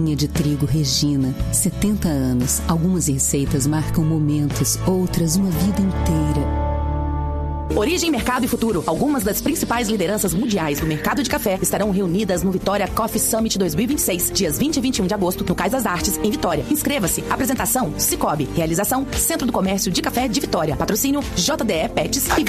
Farinha de trigo Regina, 70 anos. Algumas receitas marcam momentos, outras uma vida inteira. Origem, Mercado e Futuro. Algumas das principais lideranças mundiais do mercado de café estarão reunidas no Vitória Coffee Summit 2026, dias 20 e 21 de agosto, no Cais das Artes, em Vitória. Inscreva-se. Apresentação, Cicobi. Realização, Centro do Comércio de Café de Vitória. Patrocínio, JDE Pets e